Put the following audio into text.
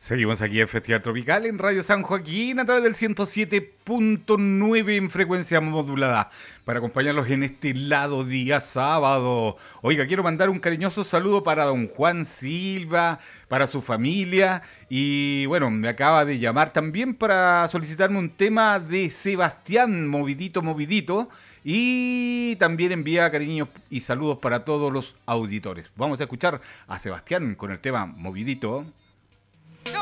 Seguimos aquí en Festival Tropical en Radio San Joaquín a través del 107.9 en frecuencia modulada para acompañarlos en este lado día sábado. Oiga, quiero mandar un cariñoso saludo para don Juan Silva, para su familia y bueno, me acaba de llamar también para solicitarme un tema de Sebastián, Movidito, Movidito. Y también envía cariños y saludos para todos los auditores. Vamos a escuchar a Sebastián con el tema Movidito.